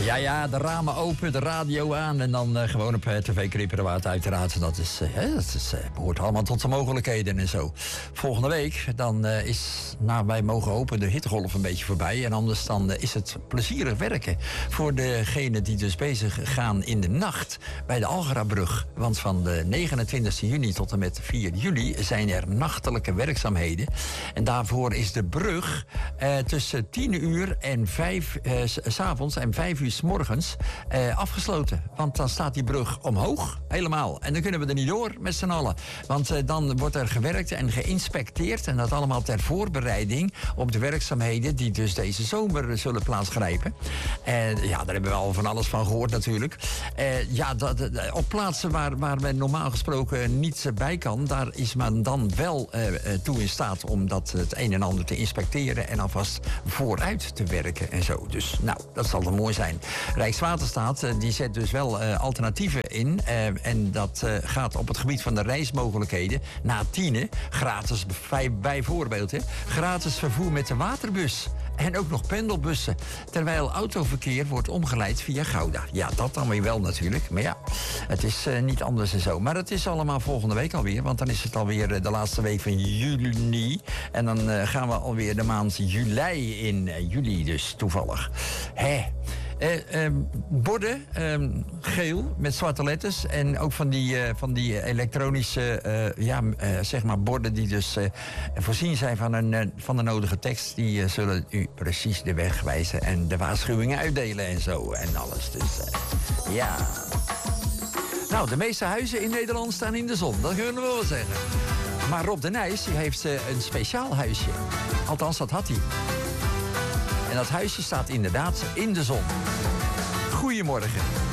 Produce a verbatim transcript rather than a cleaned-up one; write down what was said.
Ja, ja, de ramen open, de radio aan en dan uh, gewoon op uh, tv Kripperawaard uiteraard. Dat, is, uh, dat is, uh, behoort allemaal tot de mogelijkheden en zo. Volgende week dan uh, is, nou wij mogen hopen, de hittegolf een beetje voorbij. En anders dan uh, is het plezierig werken voor degenen die dus bezig gaan in de nacht bij de Algerabrug. Want van de negenentwintigste juni tot en met vier juli zijn er nachtelijke werkzaamheden. En daarvoor is de brug uh, tussen tien uur en vijf uh, s avonds en vijf uur 's morgens uh, afgesloten. Want dan staat die brug omhoog, helemaal. En dan kunnen we er niet door met z'n allen. Want uh, dan wordt er gewerkt en geïnspecteerd. En dat allemaal ter voorbereiding op de werkzaamheden die dus deze zomer zullen plaatsgrijpen. Uh, ja, daar hebben we al van alles van gehoord natuurlijk. Uh, ja, dat, dat, op plaatsen waar, waar men normaal gesproken niet bij kan, daar is men dan wel uh, toe in staat om dat het een en ander te inspecteren en alvast vooruit te werken en zo. Dus nou, dat zal dan mooi zijn. Rijkswaterstaat uh, die zet dus wel uh, alternatieven in. Uh, en dat uh, gaat op het gebied van de reismogelijkheden. Na tienen, gratis bij, bijvoorbeeld, hè, gratis vervoer met de waterbus. En ook nog pendelbussen. Terwijl autoverkeer wordt omgeleid via Gouda. Ja, dat dan weer wel natuurlijk. Maar ja, het is uh, niet anders en zo. Maar het is allemaal volgende week alweer. Want dan is het alweer uh, de laatste week van juni. En dan uh, gaan we alweer de maand juli in. Uh, juli dus, toevallig. Hè. Uh, um, borden, um, geel met zwarte letters. En ook van die, uh, van die elektronische uh, ja, uh, zeg maar borden die dus uh, voorzien zijn van, een, uh, van de nodige tekst. Die uh, zullen u precies de weg wijzen en de waarschuwingen uitdelen en zo en alles. Dus uh, ja. Nou, de meeste huizen in Nederland staan in de zon. Dat kunnen we wel zeggen. Maar Rob de Nijs die heeft uh, een speciaal huisje. Althans, dat had hij. En dat huisje staat inderdaad in de zon. Goedemorgen.